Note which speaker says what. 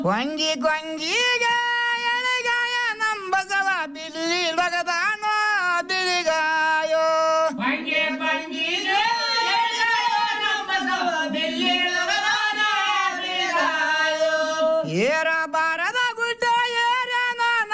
Speaker 1: ಗೊಂಗಿ ಗೊಂಗಿಗ ಎಳೆಗಾಯ ನಂಬಸವ ಬಿಲ್ಲಿ ಲಗದಾನ ಬಿಳಿಗಾಯೋ ಗೊಂಗಿ ಗೊಂಗಿಗ ಎಳೆಗಾಯ ನಂಬಸವ ಬಿಲ್ಲಿ ಲಗದಾನ ಬಿಳಿಗಾಯೋ ಏರ